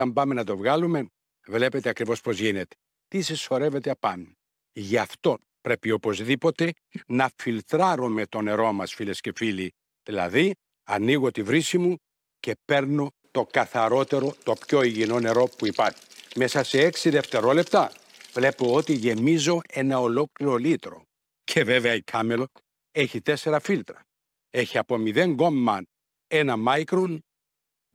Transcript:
Αν πάμε να το βγάλουμε, βλέπετε ακριβώς πώς γίνεται. Τι συσσωρεύεται απάνω. Γι' αυτό πρέπει οπωσδήποτε να φιλτράρουμε το νερό μας, φίλες και φίλοι. Δηλαδή, ανοίγω τη βρύση μου και παίρνω το καθαρότερο, το πιο υγιεινό νερό που υπάρχει. Μέσα σε 6 δευτερόλεπτα βλέπω ότι γεμίζω ένα ολόκληρο λίτρο. Και βέβαια η Camelot έχει 4 φίλτρα. Έχει από 0,1 μάικρον